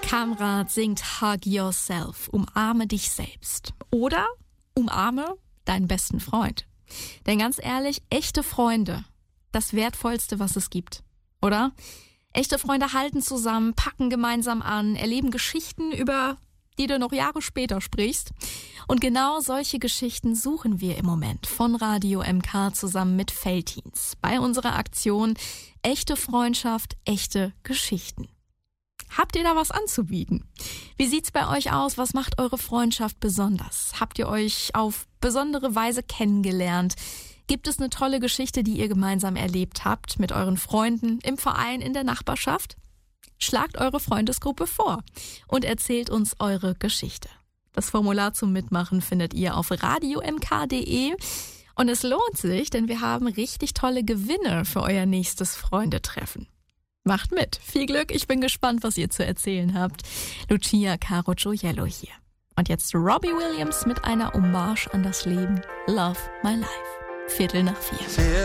Kamrat singt Hug Yourself, umarme dich selbst. Oder umarme deinen besten Freund. Denn ganz ehrlich, echte Freunde, das Wertvollste, was es gibt, oder? Echte Freunde halten zusammen, packen gemeinsam an, erleben Geschichten, über die du noch Jahre später sprichst. Und genau solche Geschichten suchen wir im Moment von Radio MK zusammen mit Veltins bei unserer Aktion Echte Freundschaft, echte Geschichten. Habt ihr da was anzubieten? Wie sieht's bei euch aus? Was macht eure Freundschaft besonders? Habt ihr euch auf besondere Weise kennengelernt? Gibt es eine tolle Geschichte, die ihr gemeinsam erlebt habt mit euren Freunden, im Verein, in der Nachbarschaft? Schlagt eure Freundesgruppe vor und erzählt uns eure Geschichte. Das Formular zum Mitmachen findet ihr auf radiomk.de. Und es lohnt sich, denn wir haben richtig tolle Gewinne für euer nächstes Freundetreffen. Macht mit. Viel Glück. Ich bin gespannt, was ihr zu erzählen habt. Lucia Caro Gioiello hier. Und jetzt Robbie Williams mit einer Hommage an das Leben. Love My Life. 4:45.